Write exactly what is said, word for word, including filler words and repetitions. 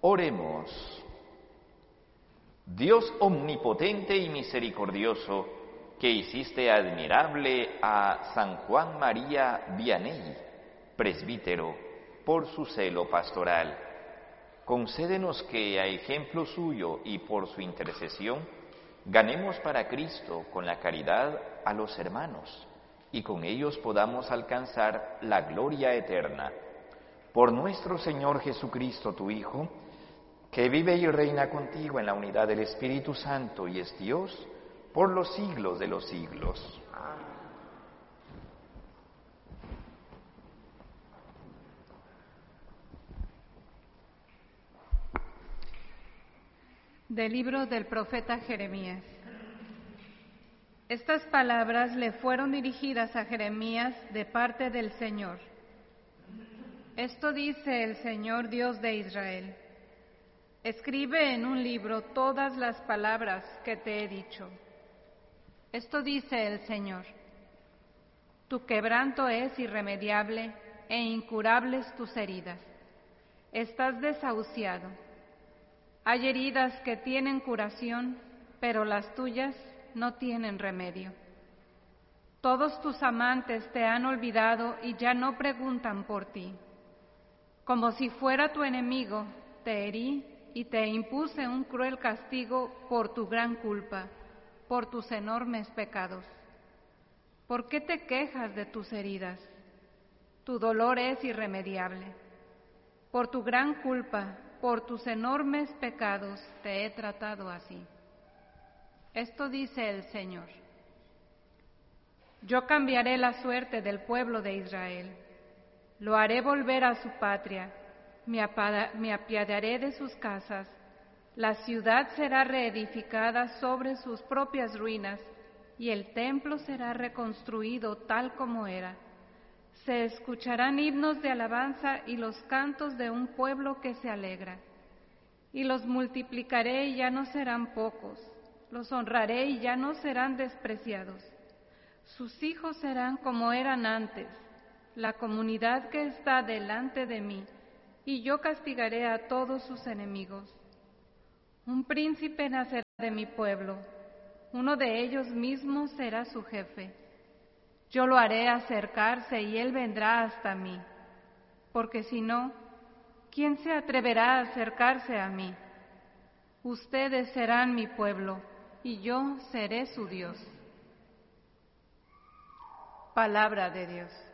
Oremos. Dios omnipotente y misericordioso, que hiciste admirable a San Juan María Vianney, presbítero, por su celo pastoral, concédenos que, a ejemplo suyo y por su intercesión, ganemos para Cristo con la caridad a los hermanos, y con ellos podamos alcanzar la gloria eterna. Por nuestro Señor Jesucristo, tu Hijo, que vive y reina contigo en la unidad del Espíritu Santo y es Dios por los siglos de los siglos. Del libro del profeta Jeremías. Estas palabras le fueron dirigidas a Jeremías de parte del Señor. Esto dice el Señor Dios de Israel: escribe en un libro todas las palabras que te he dicho. Esto dice el Señor: tu quebranto es irremediable e incurables tus heridas. Estás desahuciado. Hay heridas que tienen curación, pero las tuyas no tienen remedio. Todos tus amantes te han olvidado y ya no preguntan por ti. Como si fuera tu enemigo, te herí y te impuse un cruel castigo por tu gran culpa, por tus enormes pecados. ¿Por qué te quejas de tus heridas? Tu dolor es irremediable. Por tu gran culpa, por tus enormes pecados, te he tratado así. Esto dice el Señor: yo cambiaré la suerte del pueblo de Israel. Lo haré volver a su patria, me apiadaré de sus casas. La ciudad será reedificada sobre sus propias ruinas y el templo será reconstruido tal como era. Se escucharán himnos de alabanza y los cantos de un pueblo que se alegra. Y los multiplicaré y ya no serán pocos, los honraré y ya no serán despreciados. Sus hijos serán como eran antes, la comunidad que está delante de mí, y yo castigaré a todos sus enemigos. Un príncipe nacerá de mi pueblo, uno de ellos mismos será su jefe. Yo lo haré acercarse y él vendrá hasta mí, porque si no, ¿quién se atreverá a acercarse a mí? Ustedes serán mi pueblo y yo seré su Dios. Palabra de Dios.